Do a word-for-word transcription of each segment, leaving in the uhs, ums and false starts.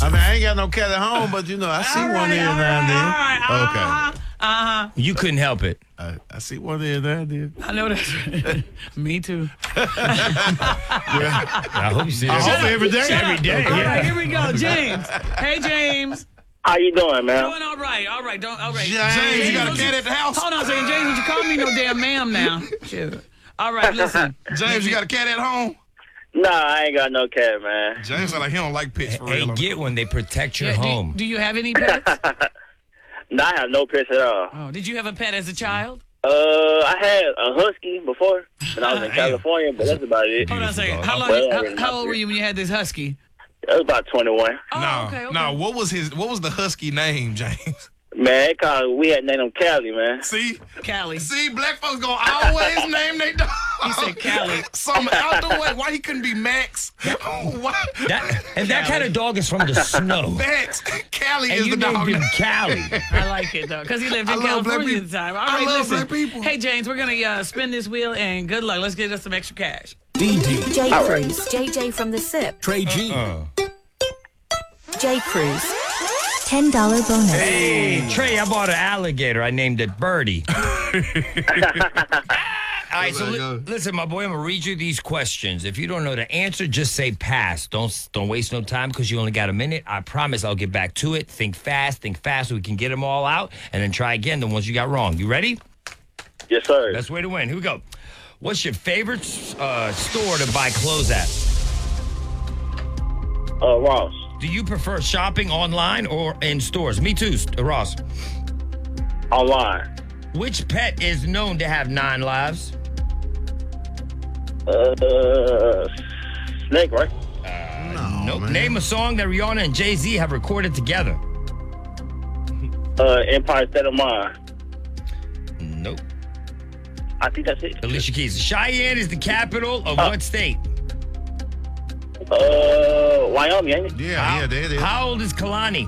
I mean, I ain't got no cat at home, but you know, I see All one right, there all now and then. right, all right, uh-huh, Okay. Uh-huh. You couldn't help it. I, I see one there now and then. I know that's me too. I hope you see I that. hope every day. Every day. All Yeah. right, here we go, James. Hey, James. How you doing, man? Doing all right, all right, don't, all right. James, you got a don't cat at the house? Hold on a second, James. Would you call me no damn ma'am now? Shoot. All right, listen. James, you got a cat at home? Nah, I ain't got no cat, man. James sound like he don't like pets for Hey, real. get one. They protect your Yeah, do, home. do you have any pets? Nah, I have no pets at all. Oh, did you have a pet as a child? Uh, I had a husky before when I was in Damn. California, but that's about it. Hold on a second. dog. How long? Well, how, I'm how not old were you when you had this husky? It was about twenty-one. Oh, no, okay, okay. no. What was his? What was the husky name, James? Man, it called, we had named him Cali, man. See, Callie. see, black folks gonna always name their dog. He said Callie. Something out the way. Why he couldn't be Max? Why? That, and that kind of dog is from the snow. Max, Callie And is you the dog. named him Callie. I like it though, because he lived I in love black California at people. the time. All I right, love listen. black people. Hey James, we're gonna uh, spin this wheel and good luck. Let's get us some extra cash. D D, J Cruz, J J from the SIP, Trey G, Uh. J Cruz, ten dollar bonus. Hey, Trey, I bought an alligator. I named it Birdie. All right, so There you li- go. listen, my boy, I'm gonna read you these questions. If you don't know the answer, just say pass. Don't don't waste no time because you only got a minute. I promise I'll get back to it. Think fast, think fast, so we can get them all out, and then try again the ones you got wrong. You ready? Yes, sir. Best way to win. Here we go. What's your favorite uh, store to buy clothes at? Uh, Ross. Do you prefer shopping online or in stores? Me too, uh, Ross. Online. Which pet is known to have nine lives? Uh, Snake, right? No, Nope. man. Name a song that Rihanna and Jay-Z have recorded together. Uh, Empire State of Mind. Nope. I think that's it. Alicia Keys. Cheyenne is the capital of Oh. what state? Uh, Wyoming, ain't it? Yeah, how, yeah, there it is. How old is Kalani?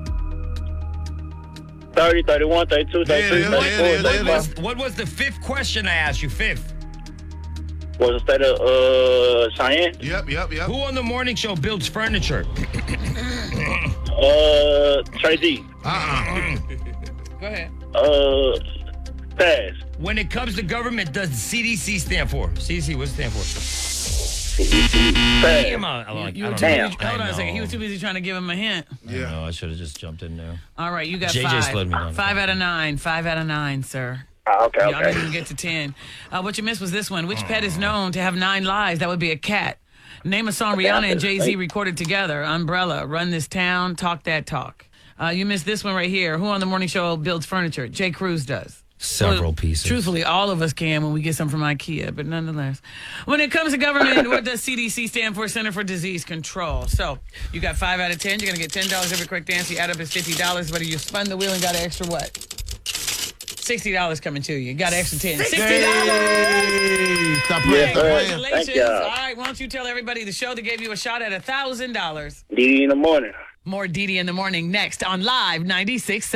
thirty, thirty-one, thirty-two, There it thirty-three, is, there it is, thirty-four, there it What is. thirty-five. was, what was the fifth question I asked you? Fifth. Was the state of uh, Cheyenne? Yep, yep, yep. Who on the morning show builds furniture? Uh, Trey G. Uh-uh. Go ahead. Uh, Pass. When it comes to government, does the C D C stand for? C D C, what's it stand for? Pass. Damn, I, I, like, You I were don't too know. busy, hold on I a second. He know. was too busy trying to give him a hint. I Yeah. know, I should have just jumped in there. All right, you got J J five. slowed me down. Five out of nine. Five out of nine, sir. Ah, okay, Y'all didn't okay. even get to ten. Uh, what you missed was this one. Which pet is known to have nine lives? That would be a cat. Name a song Rihanna and Jay-Z recorded together. Umbrella, Run This Town, Talk That Talk. Uh, you missed this one right here. Who on the morning show builds furniture? Jay Cruz does. Several Well, pieces. Truthfully, all of us can when we get some from IKEA, but nonetheless. When it comes to government, what does C D C stand for? Center for Disease Control. So you got five out of ten. You're going to get ten dollars every correct answer. You add up is fifty dollars, but you spun the wheel and got an extra what? sixty dollars coming to you. You got an extra ten. sixty dollars! Hey, stop playing, stop playing. Congratulations. Thank y'all. All right, why don't you tell everybody the show that gave you a shot at one thousand dollars. D D in the morning. More D D in the morning next on Live ninety-six point seven.